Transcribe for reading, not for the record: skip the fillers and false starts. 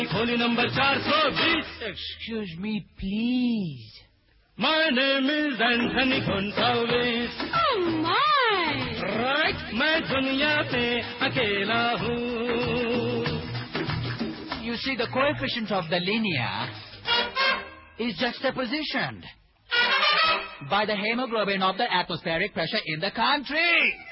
खोली number 420. Excuse me, please. My name is Anthony Gonzalez. Oh my! Right, मैं दुनिया पे अकेला हूँ. You see, the coefficient of the linear is juxtapositioned by the hemoglobin of the atmospheric pressure in the country.